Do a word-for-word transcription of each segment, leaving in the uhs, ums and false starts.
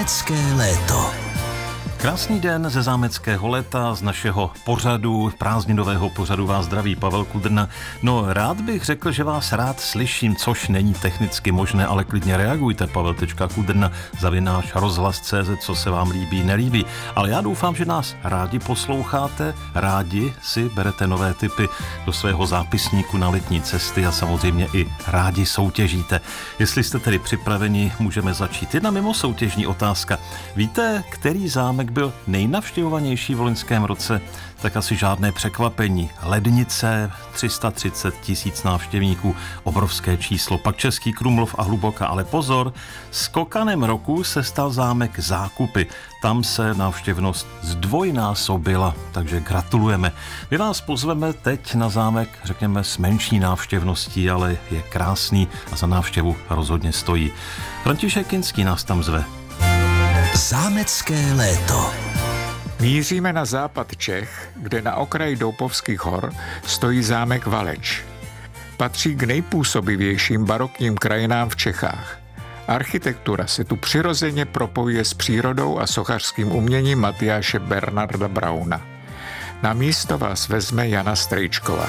Zámecké léto. Krásný den ze zámeckého léta, z našeho pořadu, prázdninového pořadu vás zdraví Pavel Kudrna. No, rád bych řekl, že vás rád slyším, což není technicky možné, ale klidně reagujte, pavel.kudrna, zavináč rozhlas tečka cé zet, co se vám líbí, nelíbí. Ale já doufám, že nás rádi posloucháte, rádi si berete nové tipy do svého zápisníku na letní cesty a samozřejmě i rádi soutěžíte. Jestli jste tedy připraveni, můžeme začít. Jedna mimo soutěžní otázka. Víte, který zámek byl nejnavštěvovanější v loňském roce? Tak asi žádné překvapení. Lednice, tři sta třicet tisíc návštěvníků, obrovské číslo. Pak Český Krumlov a Hluboká, ale pozor, skokanem roku se stal zámek Zákupy. Tam se návštěvnost zdvojnásobila, takže gratulujeme. My vás pozveme teď na zámek, řekněme, s menší návštěvností, ale je krásný a za návštěvu rozhodně stojí. František Kinský nás tam zve. Zámecké léto. Míříme na západ Čech, kde na okraji Doupovských hor stojí zámek Valeč. Patří k nejpůsobivějším barokním krajinám v Čechách. Architektura se tu přirozeně propojuje s přírodou a sochařským uměním Matyáše Bernarda Brauna. Na místo vás vezme Jana Strejčková.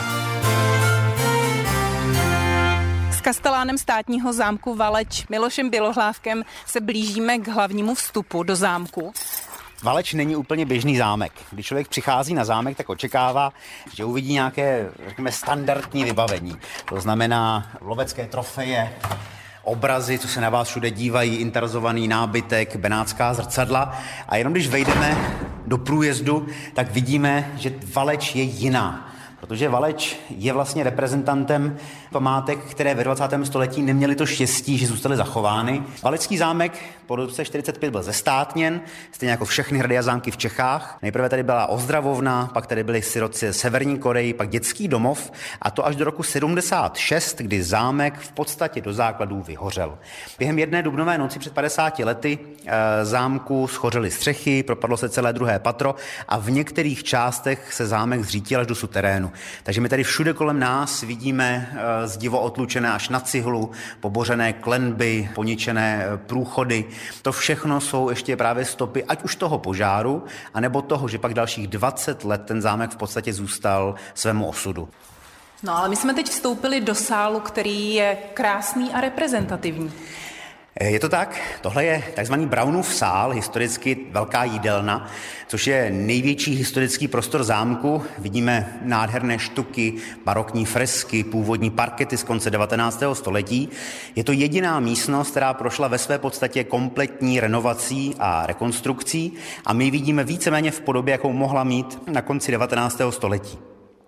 Kastelánem státního zámku Valeč Milošem Bělohlávkem se blížíme k hlavnímu vstupu do zámku. Valeč není úplně běžný zámek. Když člověk přichází na zámek, tak očekává, že uvidí nějaké, řekněme, standardní vybavení. To znamená lovecké trofeje, obrazy, co se na vás všude dívají, interzovaný nábytek, benátská zrcadla. A jenom když vejdeme do průjezdu, tak vidíme, že Valeč je jiná. Protože Valeč je vlastně reprezentantem památek, které ve dvacátém století neměly to štěstí, že zůstaly zachovány. Valecký zámek po roce čtyřicet pět byl zestátněn, stejně jako všechny hrady a zámky v Čechách. Nejprve tady byla ozdravovna, pak tady byly sirotci z Severní Koreji, pak dětský domov, a to až do roku sedmdesát šest, kdy zámek v podstatě do základů vyhořel. Během jedné dubnové noci před padesáti lety e, zámku schořely střechy, propadlo se celé druhé patro a v některých částech se zámek zřítil až do suterénu. Takže my tady všude kolem nás vidíme e, zdivo otlučené až na cihlu, pobořené klenby, poničené průchody. To všechno jsou ještě právě stopy, ať už toho požáru, anebo toho, že pak dalších dvacet let ten zámek v podstatě zůstal svému osudu. No ale my jsme teď vstoupili do sálu, který je krásný a reprezentativní. Je to tak, tohle je takzvaný Braunův sál, historicky velká jídelna, což je největší historický prostor zámku. Vidíme nádherné štuky, barokní fresky, původní parkety z konce devatenáctého století. Je to jediná místnost, která prošla ve své podstatě kompletní renovací a rekonstrukcí a my ji vidíme víceméně v podobě, jakou mohla mít na konci devatenáctého století.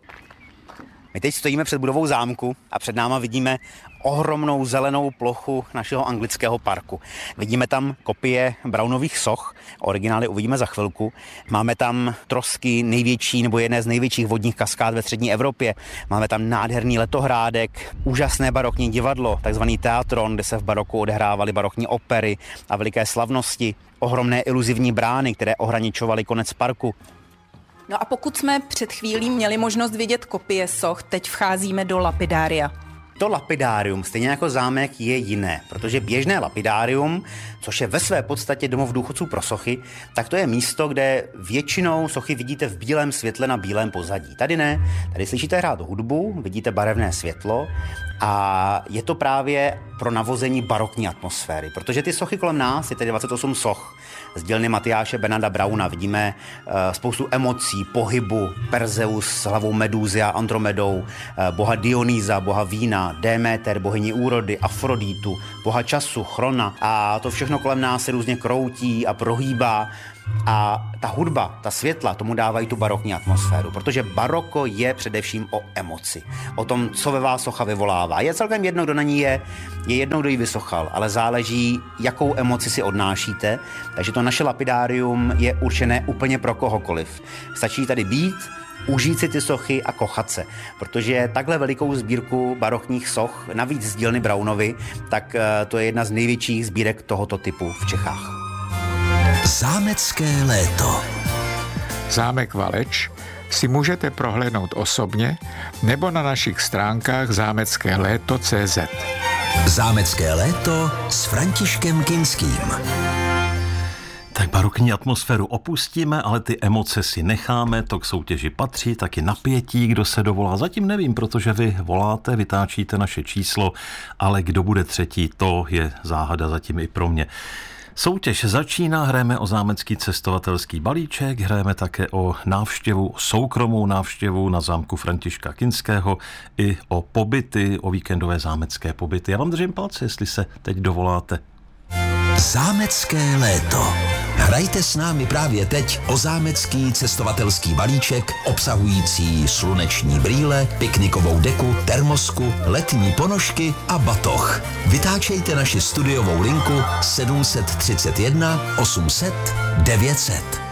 My teď stojíme před budovou zámku a před náma vidíme ohromnou zelenou plochu našeho anglického parku. Vidíme tam kopie Braunových soch, originály uvidíme za chvilku. Máme tam trosky největší nebo jedné z největších vodních kaskád ve střední Evropě. Máme tam nádherný letohrádek, úžasné barokní divadlo, takzvaný teatron, kde se v baroku odehrávaly barokní opery a veliké slavnosti, ohromné iluzivní brány, které ohraničovaly konec parku. No a pokud jsme před chvílí měli možnost vidět kopie soch, teď vcházíme do lapidária. To lapidárium, stejně jako zámek, je jiné, protože běžné lapidárium, což je ve své podstatě domov důchodců pro sochy, tak to je místo, kde většinou sochy vidíte v bílém světle na bílém pozadí. Tady ne, tady slyšíte hrát hudbu, vidíte barevné světlo a je to právě pro navození barokní atmosféry, protože ty sochy kolem nás, je tedy dvacet osm soch z dílny Matyáše Bernarda Brauna. Vidíme uh, spoustu emocí, pohybu, Perzeus s hlavou Medúzy a Andromedou, uh, boha Dionýza, boha vína, Déméter, bohyni úrody, Afrodítu, boha času, Chrona, a to všechno kolem nás se různě kroutí a prohýbá. A ta hudba, ta světla tomu dávají tu barokní atmosféru, protože baroko je především o emoci, o tom, co ve vás socha vyvolává. Je celkem jedno, kdo na ní je, je jedno, kdo ji vysochal, ale záleží, jakou emoci si odnášíte, takže to naše lapidárium je určené úplně pro kohokoliv. Stačí tady být, užít si ty sochy a kochat se, protože takhle velikou sbírku barokních soch, navíc z dílny Braunovy, tak to je jedna z největších sbírek tohoto typu v Čechách. Zámecké léto. Zámek Valeč si můžete prohlédnout osobně nebo na našich stránkách zámecké léto tečka cé zet. Zámecké léto s Františkem Kinským. Tak barokní atmosféru opustíme, ale ty emoce si necháme, to k soutěži patří, taky napětí, kdo se dovolá. Zatím nevím, protože vy voláte, vytáčíte naše číslo, ale kdo bude třetí, to je záhada zatím i pro mě. Soutěž začíná, hrajeme o zámecký cestovatelský balíček, hrajeme také o návštěvu, soukromou návštěvu na zámku Františka Kinského i o pobyty, o víkendové zámecké pobyty. Já vám držím palce, jestli se teď dovoláte. Zámecké léto. Hrajte s námi právě teď o zámecký cestovatelský balíček obsahující sluneční brýle, piknikovou deku, termosku, letní ponožky a batoh. Vytáčejte naši studiovou linku sedm set třicet jedna osm set devět set.